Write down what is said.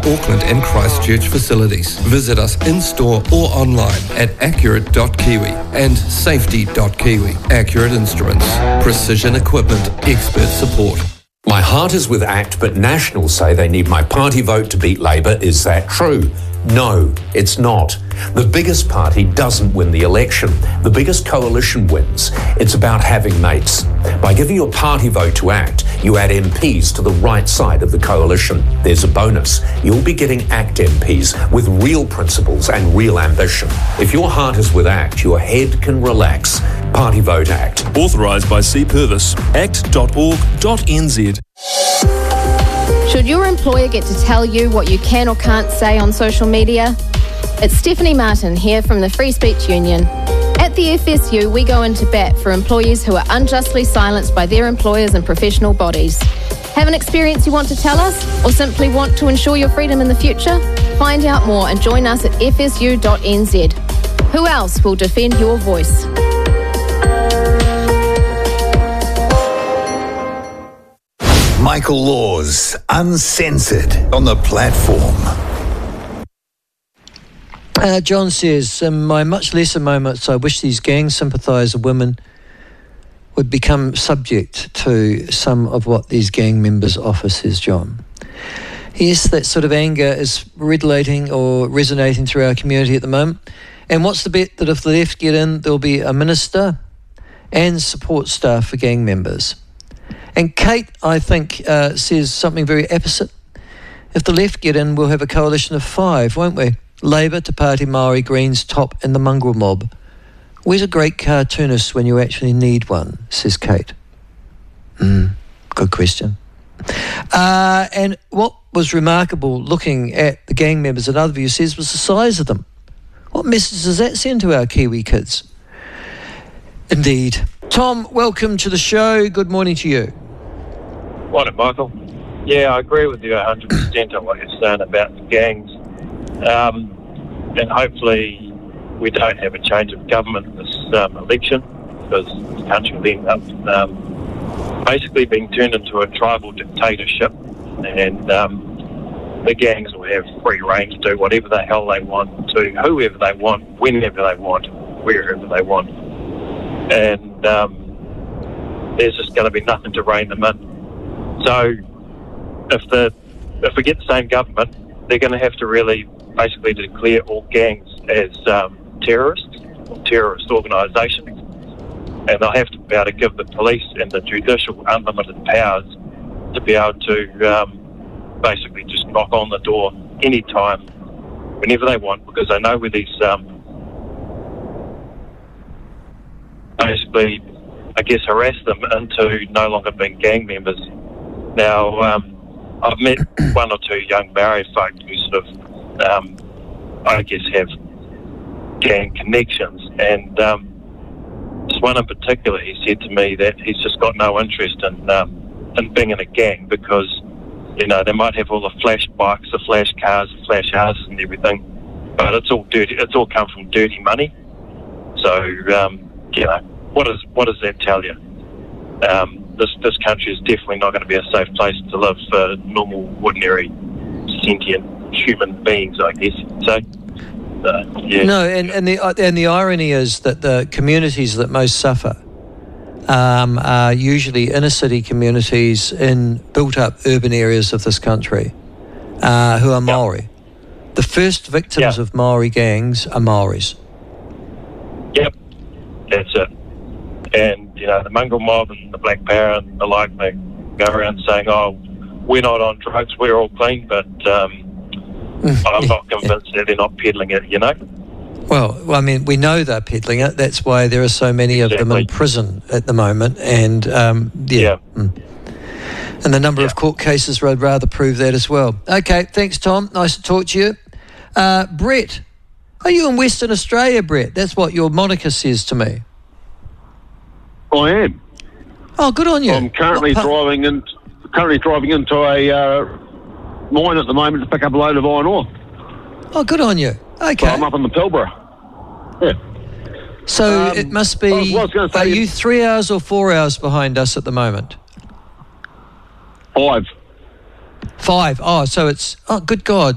Auckland and Christchurch facilities. Visit us in-store or online at accurate.kiwi and safety.kiwi. Accurate Instruments. Precision equipment. Expert support. My heart is with ACT, but Nationals say they need my party vote to beat Labour. Is that true? No, it's not. The biggest party doesn't win the election. The biggest coalition wins. It's about having mates. By giving your party vote to ACT, you add MPs to the right side of the coalition. There's a bonus. You'll be getting ACT MPs with real principles and real ambition. If your heart is with ACT, your head can relax. Party vote ACT. Authorised by C. Purvis. act.org.nz. Should your employer get to tell you what you can or can't say on social media? It's Stephanie Martin here from the Free Speech Union. At the FSU, we go into bat for employees who are unjustly silenced by their employers and professional bodies. Have an experience you want to tell us, or simply want to ensure your freedom in the future? Find out more and join us at fsu.nz. Who else will defend your voice? Michael Laws, Uncensored, on the platform. John says, in my much lesser moments, I wish these gang sympathiser women would become subject to some of what these gang members offer, says John. Yes, that sort of anger is resonating through our community at the moment. And what's the bet that if the left get in, there'll be a minister and support staff for gang members? And Kate, I think, says something very opposite. If the left get in, we'll have a coalition of 5, won't we? Labour, Te Pāti Māori, Greens, Top and the mongrel mob. Where's a great cartoonist when you actually need one, says Kate. Good question. And what was remarkable looking at the gang members, another view says, was the size of them. What message does that send to our Kiwi kids? Indeed. Tom, welcome to the show. Good morning to you. Morning, Michael. Yeah, I agree with you 100% on what you're saying about the gangs. And hopefully we don't have a change of government this election, because the country will end up basically being turned into a tribal dictatorship, and the gangs will have free rein to do whatever the hell they want to whoever they want, whenever they want, wherever they want. And there's just going to be nothing to rein them in. So if we get the same government, they're going to have to really basically declare all gangs as terrorists or terrorist organisations, and they'll have to be able to give the police and the judicial unlimited powers to be able to basically just knock on the door anytime, whenever they want, because they know where these basically, I guess, harass them into no longer being gang members. Now, I've met one or two young Maori folk who sort of, I guess, have gang connections, and this one in particular, he said to me that he's just got no interest in being in a gang, because, you know, they might have all the flash bikes, the flash cars, the flash houses and everything, but it's all dirty. It's all come from dirty money. So, you know, what does that tell you? This country is definitely not going to be a safe place to live for normal, ordinary, sentient human beings, I guess. So, yeah. No, and the irony is that the communities that most suffer are usually inner city communities in built-up urban areas of this country who are Maori. Yep. The first victims of Maori gangs are Maoris. Yep, that's it. And, you know, the mongrel mob and the black power and the like, they go around saying, oh, we're not on drugs, we're all clean, but I'm not convinced that they're not peddling it, you know? Well, I mean, we know they're peddling it. That's why there are so many of them in prison at the moment. And, And the number of court cases would rather prove that as well. Okay, thanks, Tom. Nice to talk to you. Brett, are you in Western Australia, Brett? That's what your moniker says to me. I am. Oh, good on you. I'm currently driving into a mine at the moment to pick up a load of iron ore. Oh, good on you. Okay. So I'm up in the Pilbara. Yeah. So it must be, are you 3 hours or 4 hours behind us at the moment? 5. 5. Oh, so it's, oh, good God.